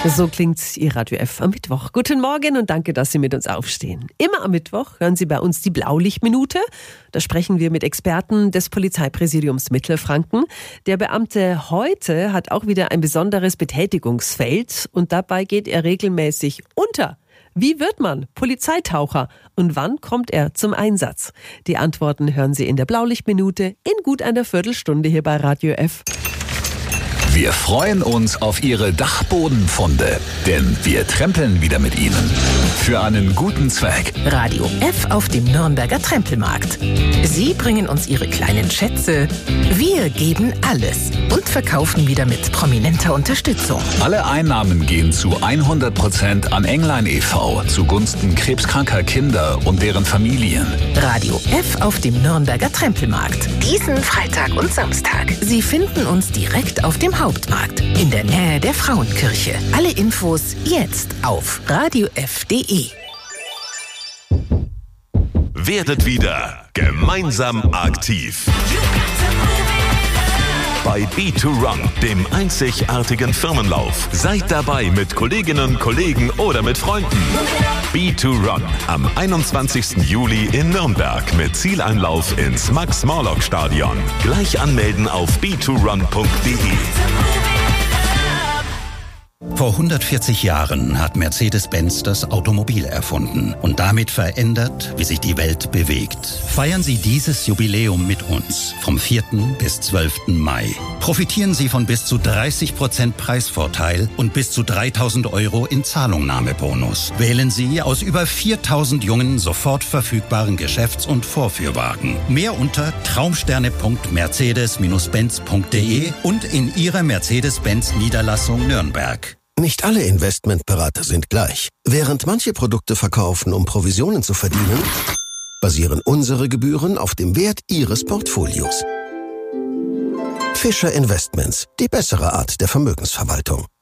So klingt Ihr Radio F am Mittwoch. Guten Morgen und danke, dass Sie mit uns aufstehen. Immer am Mittwoch hören Sie bei uns die Blaulichtminute. Da sprechen wir mit Experten des Polizeipräsidiums Mittelfranken. Der Beamte heute hat auch wieder ein besonderes Betätigungsfeld und dabei geht er regelmäßig unter. Wie wird man Polizeitaucher und wann kommt er zum Einsatz? Die Antworten hören Sie in der Blaulichtminute in gut einer Viertelstunde hier bei Radio F. Wir freuen uns auf Ihre Dachbodenfunde, denn wir trempeln wieder mit Ihnen. Für einen guten Zweck. Radio F auf dem Nürnberger Trempelmarkt. Sie bringen uns Ihre kleinen Schätze. Wir geben alles und verkaufen wieder mit prominenter Unterstützung. Alle Einnahmen gehen zu 100% an Englein e.V. zugunsten krebskranker Kinder und deren Familien. Radio F auf dem Nürnberger Trempelmarkt. Diesen Freitag und Samstag. Sie finden uns direkt auf dem Hauptmarkt in der Nähe der Frauenkirche. Alle Infos jetzt auf radiof.de. Werdet wieder gemeinsam aktiv. Bei B2Run, dem einzigartigen Firmenlauf. Seid dabei mit Kolleginnen, Kollegen oder mit Freunden. B2Run am 21. Juli in Nürnberg mit Zieleinlauf ins Max-Morlock-Stadion. Gleich anmelden auf b2run.de. Vor 140 Jahren hat Mercedes-Benz das Automobil erfunden und damit verändert, wie sich die Welt bewegt. Feiern Sie dieses Jubiläum mit uns vom 4. bis 12. Mai. Profitieren Sie von bis zu 30% Preisvorteil und bis zu 3.000 € in Zahlungnahmebonus. Wählen Sie aus über 4.000 jungen, sofort verfügbaren Geschäfts- und Vorführwagen. Mehr unter traumsterne.mercedes-benz.de und in Ihrer Mercedes-Benz-Niederlassung Nürnberg. Nicht alle Investmentberater sind gleich. Während manche Produkte verkaufen, um Provisionen zu verdienen, basieren unsere Gebühren auf dem Wert Ihres Portfolios. Fischer Investments, die bessere Art der Vermögensverwaltung.